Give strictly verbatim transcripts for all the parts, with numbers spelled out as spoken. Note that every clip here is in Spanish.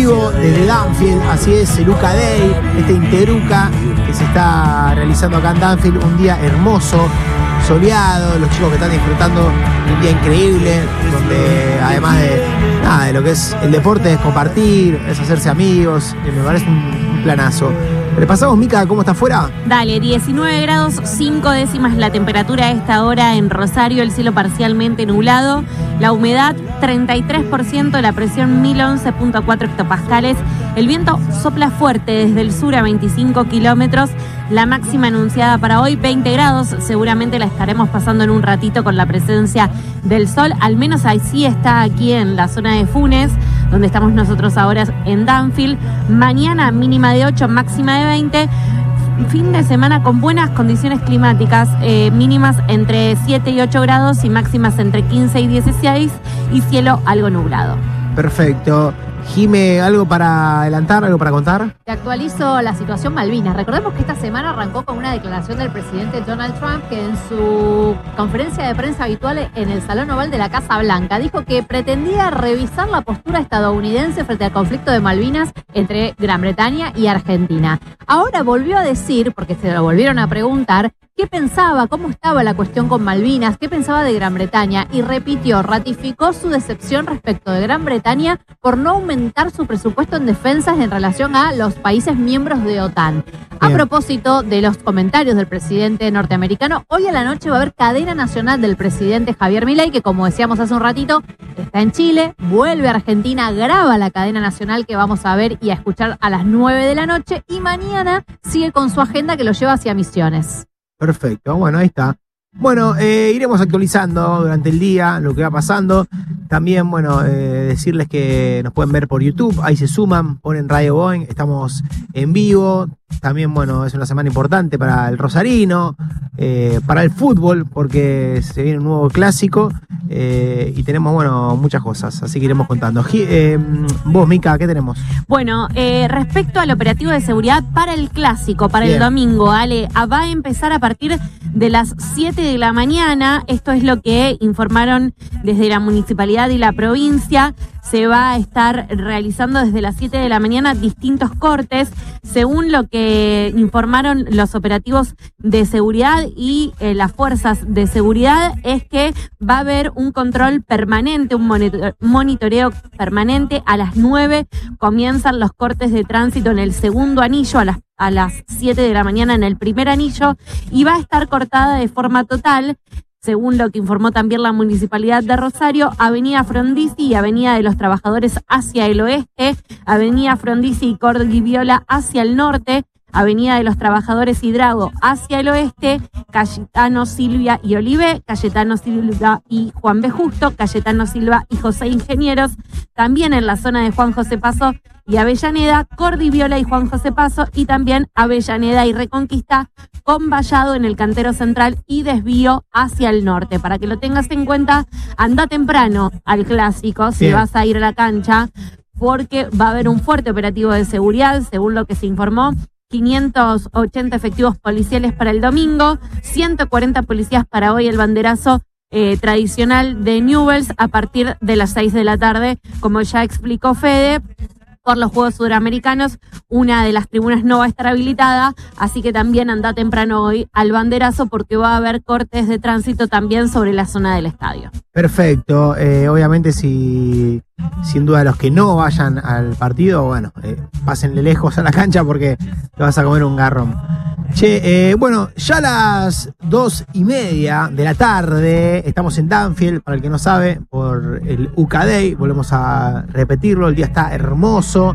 vivo desde Danfield, así es, el Uca Day, este Interuca que se está realizando acá en Danfield, un día hermoso, soleado, los chicos que están disfrutando un día increíble, donde además de nada, de lo que es el deporte, es compartir, es hacerse amigos, y me parece un, un planazo. Repasamos, Mica, ¿cómo está afuera? Dale, diecinueve grados, cinco décimas la temperatura a esta hora en Rosario, el cielo parcialmente nublado, la humedad treinta y tres por ciento, la presión mil once punto cuatro hectopascales, el viento sopla fuerte desde el sur a veinticinco kilómetros, la máxima anunciada para hoy veinte grados, seguramente la estaremos pasando en un ratito con la presencia del sol, al menos así está aquí en la zona de Funes, donde estamos nosotros ahora en Danfield. Mañana mínima de ocho, máxima de veinte. Fin de semana con buenas condiciones climáticas, eh, mínimas entre siete y ocho grados y máximas entre quince y dieciséis y cielo algo nublado. Perfecto. Jime, ¿algo para adelantar, algo para contar? Te actualizo la situación Malvinas. Recordemos que esta semana arrancó con una declaración del presidente Donald Trump que en su conferencia de prensa habitual en el Salón Oval de la Casa Blanca dijo que pretendía revisar la postura estadounidense frente al conflicto de Malvinas entre Gran Bretaña y Argentina. Ahora volvió a decir, porque se lo volvieron a preguntar, qué pensaba, cómo estaba la cuestión con Malvinas, qué pensaba de Gran Bretaña y repitió, ratificó su decepción respecto de Gran Bretaña por no aumentar su presupuesto en defensas en relación a los países miembros de OTAN. A propósito de los comentarios del presidente norteamericano, hoy a la noche va a haber cadena nacional del presidente Javier Milei, que como decíamos hace un ratito, está en Chile, vuelve a Argentina, graba la cadena nacional que vamos a ver y a escuchar a las nueve de la noche y mañana sigue con su agenda que lo lleva hacia Misiones. Perfecto, bueno, ahí está. Bueno, eh, iremos actualizando durante el día lo que va pasando. También, bueno, eh, decirles que nos pueden ver por YouTube, ahí se suman, ponen Radio Boeing, estamos en vivo. También, bueno, es una semana importante para el rosarino, eh, para el fútbol, porque se viene un nuevo clásico eh, y tenemos, bueno, muchas cosas, así que iremos contando. Eh, vos, Mica, ¿qué tenemos? Bueno, eh, respecto al operativo de seguridad para el clásico, para Bien. el domingo, Ale, va a empezar a partir de las siete de la mañana, esto es lo que informaron desde la municipalidad y la provincia. Se va a estar realizando desde las siete de la mañana distintos cortes, según lo que informaron los operativos de seguridad y eh, las fuerzas de seguridad, es que va a haber un control permanente, un monitor, monitoreo permanente. A las nueve comienzan los cortes de tránsito en el segundo anillo, a las a las siete de la mañana en el primer anillo, y va a estar cortada de forma total, según lo que informó también la Municipalidad de Rosario, Avenida Frondizi y Avenida de los Trabajadores hacia el oeste, Avenida Frondizi y Cordiviola hacia el norte, Avenida de los Trabajadores y Drago hacia el oeste, Cayetano, Silvia y Olivé, Cayetano, Silva y Juan B. Justo, Cayetano, Silva y José Ingenieros, también en la zona de Juan José Paso y Avellaneda, Cordiviola y Juan José Paso, y también Avellaneda y Reconquista, con vallado en el Cantero Central y desvío hacia el norte. Para que lo tengas en cuenta, anda temprano al clásico, si Bien. vas a ir a la cancha, porque va a haber un fuerte operativo de seguridad, según lo que se informó. quinientos ochenta efectivos policiales para el domingo, ciento cuarenta policías para hoy, el banderazo eh, tradicional de Newell's a partir de las seis de la tarde, como ya explicó Fede. Por los Juegos Sudamericanos, una de las tribunas no va a estar habilitada, así que también anda temprano hoy al banderazo porque va a haber cortes de tránsito también sobre la zona del estadio. Perfecto, eh, obviamente si sin duda los que no vayan al partido, bueno, eh, pásenle lejos a la cancha porque te vas a comer un garrón. Che, eh, bueno, ya a las dos y media de la tarde estamos en Danfield, para el que no sabe, por el Uca Day, volvemos a repetirlo, el día está hermoso,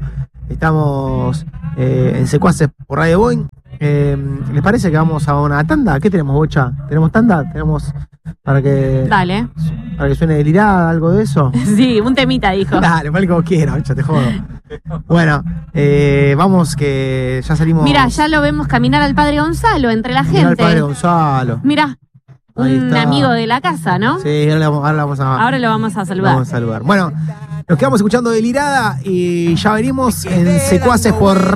estamos eh, en Secuaces por Radio Boeing. Eh, ¿Les parece que vamos a una tanda? ¿Qué tenemos, Bocha? ¿Tenemos tanda? ¿Tenemos para que Dale. para que suene delirada, algo de eso? Sí, un temita, dijo. Dale, mal como quiera, Bocha, te jodo. Bueno, eh, vamos que ya salimos. Mira, ya lo vemos caminar al Padre Gonzalo entre la gente. Mira al Padre Gonzalo. Mira, un amigo de la casa, ¿no? Sí, ahora, ahora, vamos a, ahora lo vamos a saludar. Vamos a saludar. Bueno, nos quedamos escuchando Delirada y ya venimos en Secuaces por